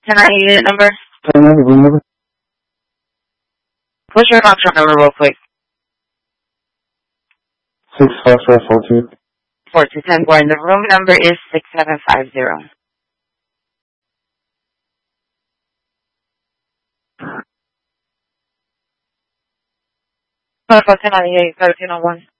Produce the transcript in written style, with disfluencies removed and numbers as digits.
Can I get unit number? Can I have the room number? What's your contract number real quick? 65442. 4210. The room number is 6750. Can I get 1301?